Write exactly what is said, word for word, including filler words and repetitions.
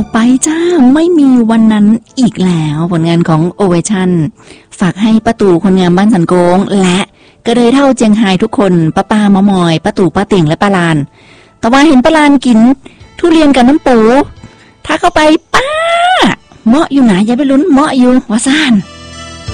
ไปจ้าไม่มีวันนั้นอีกแล้วผลงานของโอเวชั่นฝากให้ป้าตู่คนงามบ้านสันโกงและกระเทยเท่าเจียงไฮ้ทุกคนป้าป้ามะมอยป้าตู่ป้าเต่งและป้าลานแต่ว่าเห็นป้าลานกินทุเรียนกับน้ำปูถ้าเข้าไปป้าเหมาะอยู่ไหนอย่าไปลุ้นเหมาะอยู่ว่าซ่าน